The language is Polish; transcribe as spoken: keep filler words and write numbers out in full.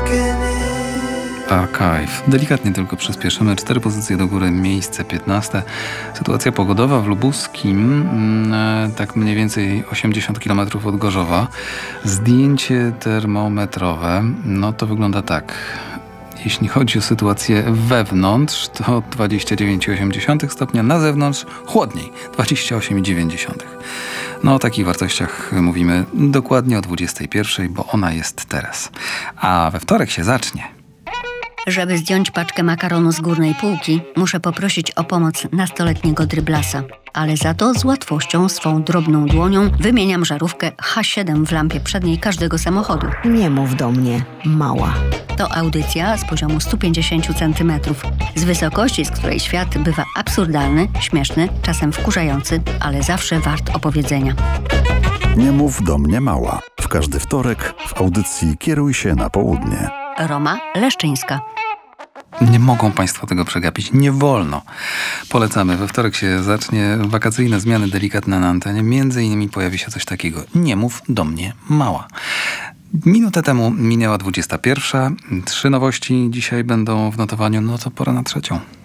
Archive. Delikatnie tylko przyspieszymy. Cztery pozycje do góry, miejsce piętnaste. Sytuacja pogodowa w Lubuskim, tak mniej więcej osiemdziesiąt kilometrów od Gorzowa. Zdjęcie termometrowe, no to wygląda tak. Jeśli chodzi o sytuację wewnątrz, to dwadzieścia dziewięć przecinek osiem stopnia, na zewnątrz chłodniej, dwadzieścia osiem przecinek dziewięć. No o takich wartościach mówimy dokładnie o dwudziestej pierwszej, bo ona jest teraz. A we wtorek się zacznie. Żeby zdjąć paczkę makaronu z górnej półki, muszę poprosić o pomoc nastoletniego dryblasa. Ale za to z łatwością swą drobną dłonią wymieniam żarówkę H siedem w lampie przedniej każdego samochodu. Nie mów do mnie, mała. To audycja z poziomu stu pięćdziesięciu centymetrów. Z wysokości, z której świat bywa absurdalny, śmieszny, czasem wkurzający, ale zawsze wart opowiedzenia. Nie mów do mnie, mała. W każdy wtorek w audycji Kieruj się na południe. Roma Leszczyńska. Nie mogą Państwo tego przegapić. Nie wolno. Polecamy. We wtorek się zacznie wakacyjne zmiany delikatne na antenie. Między innymi pojawi się coś takiego. Nie mów do mnie, mała. Minutę temu minęła dwudziesta pierwsza. Trzy nowości dzisiaj będą w notowaniu. No to pora na trzecią.